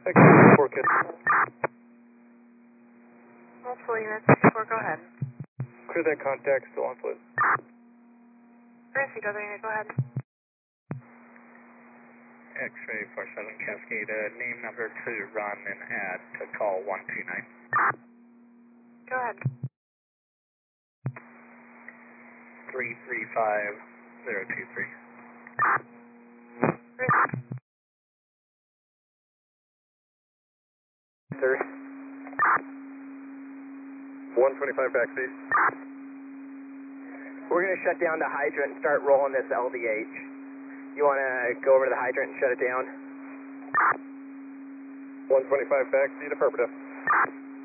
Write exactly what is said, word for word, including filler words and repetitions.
Okay, four kids. Multiple units, sixty-four, go ahead. Clear that contact, still on foot. Gracie, other unit, go ahead. X-ray four seven Cascade, uh, name number to run and add to call one two nine. Go ahead. three three five zero two three. Gracie. Sir. one twenty-five backseat. We're going to shut down the hydrant and start rolling this L V H. You want to go over to the hydrant and shut it down? one twenty-five backseat, affirmative.